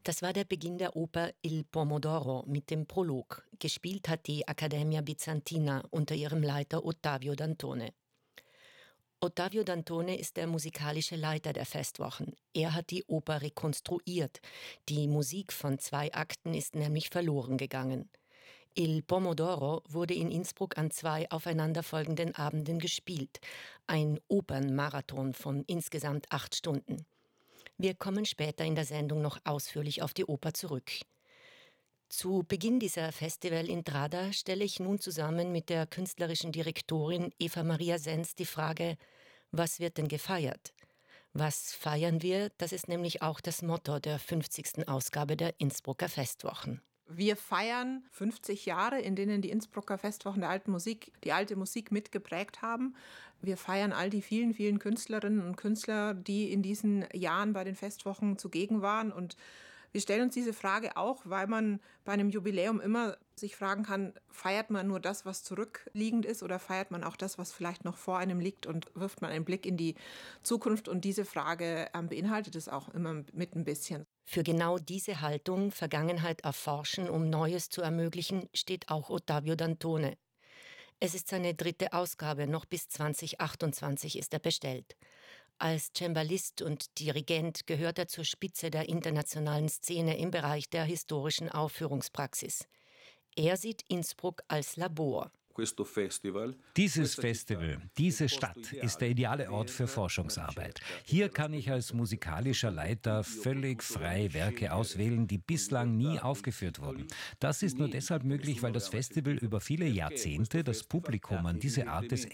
Das war der Beginn der Oper Il Pomodoro mit dem Prolog. Gespielt hat die Accademia Bizantina unter ihrem Leiter Ottavio Dantone. Ottavio Dantone ist der musikalische Leiter der Festwochen. Er hat die Oper rekonstruiert. Die Musik von 2 Akten ist nämlich verloren gegangen. Il Pomodoro wurde in Innsbruck an 2 aufeinanderfolgenden Abenden gespielt. Ein Opernmarathon von insgesamt 8 Stunden. Wir kommen später in der Sendung noch ausführlich auf die Oper zurück. Zu Beginn dieser Festivalintrada stelle ich nun zusammen mit der künstlerischen Direktorin Eva Maria Senz die Frage: Was wird denn gefeiert? Was feiern wir? Das ist nämlich auch das Motto der 50. Ausgabe der Innsbrucker Festwochen. Wir feiern 50 Jahre, in denen die Innsbrucker Festwochen der alten Musik, die alte Musik mitgeprägt haben. Wir feiern all die vielen, vielen Künstlerinnen und Künstler, die in diesen Jahren bei den Festwochen zugegen waren. Und wir stellen uns diese Frage auch, weil man bei einem Jubiläum immer sich fragen kann, feiert man nur das, was zurückliegend ist, oder feiert man auch das, was vielleicht noch vor einem liegt, und wirft man einen Blick in die Zukunft? Und diese Frage beinhaltet es auch immer mit ein bisschen. Für genau diese Haltung, Vergangenheit erforschen, um Neues zu ermöglichen, steht auch Ottavio Dantone. Es ist seine 3. Ausgabe, noch bis 2028 ist er bestellt. Als Cembalist und Dirigent gehört er zur Spitze der internationalen Szene im Bereich der historischen Aufführungspraxis. Er sieht Innsbruck als Labor. Dieses Festival, diese Stadt ist der ideale Ort für Forschungsarbeit. Hier kann ich als musikalischer Leiter völlig frei Werke auswählen, die bislang nie aufgeführt wurden. Das ist nur deshalb möglich, weil das Festival über viele Jahrzehnte das Publikum an diese Art des